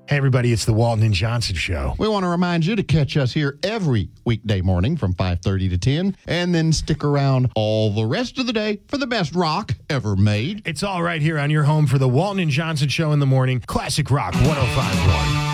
Hey, everybody, it's the Walton and Johnson Show. We want to remind you to catch us here every weekday morning from 5:30 to 10, and then stick around all the rest of the day for the best rock ever made. It's all right here on your home for the Walton and Johnson Show in the morning. Classic Rock 105.1.